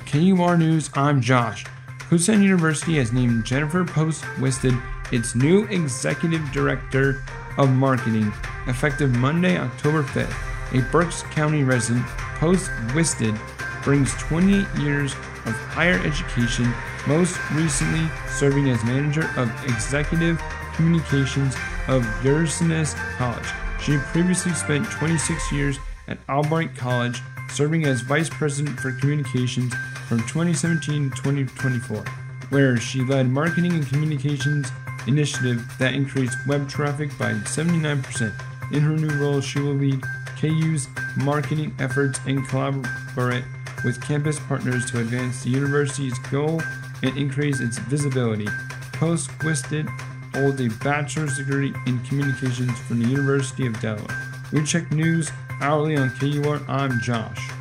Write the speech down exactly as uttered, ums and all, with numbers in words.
K U R News, I'm Josh. Kutztown University has named Jennifer Post-Wisted its new Executive Director of Marketing, effective Monday, October fifth. A Berks County resident, Post-Wisted brings twenty-eight years of higher education, most recently serving as Manager of Executive Communications of Ursinus College. She previously spent twenty-six years at Albright College, serving as Vice President for Communications from twenty seventeen to twenty twenty-four, where she led marketing and communications initiative that increased web traffic by seventy-nine percent. In her new role, she will lead K U's marketing efforts and collaborate with campus partners to advance the university's goal and increase its visibility. Post-Wisted holds a bachelor's degree in communications from the University of Delaware. We check news hourly on K U R. I'm Josh.